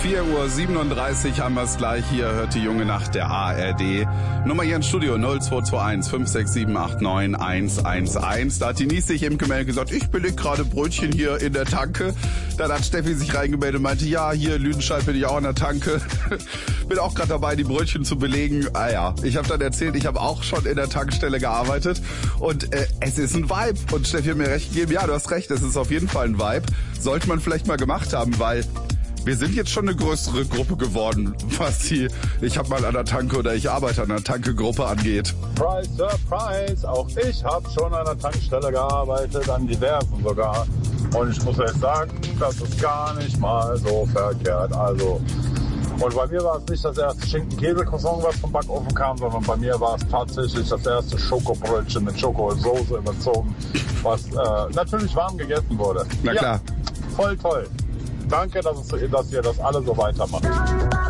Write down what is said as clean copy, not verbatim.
4:37 Uhr haben wir es gleich. Hier hört die junge Nacht der ARD. Nummer hier ins Studio 0221 567 89 111. Da hat die Nies sich eben gemeldet gesagt, ich beleg gerade Brötchen hier in der Tanke. Dann hat Steffi sich reingemeldet und meinte, ja, hier in Lüdenscheid bin ich auch in der Tanke. Bin auch gerade dabei, die Brötchen zu belegen. Ah ja, ich habe dann erzählt, ich habe auch schon in der Tankstelle gearbeitet. Und es ist ein Vibe. Und Steffi hat mir recht gegeben, ja, du hast recht, es ist auf jeden Fall ein Vibe. Sollte man vielleicht mal gemacht haben, weil wir sind jetzt schon eine größere Gruppe geworden, was die ich habe mal an der Tanke oder ich arbeite an der Tanke-Gruppe angeht. Surprise, surprise, auch ich habe schon an der Tankstelle gearbeitet, an diversen sogar. Und ich muss echt sagen, das ist gar nicht mal so verkehrt. Also, und bei mir war es nicht das erste Schinken-Käse-Croissant, was vom Backofen kam, sondern bei mir war es tatsächlich das erste Schokobrötchen mit Schokosoße überzogen, was natürlich warm gegessen wurde. Na klar. Ja, voll toll. Danke, dass ihr das alle so weitermacht.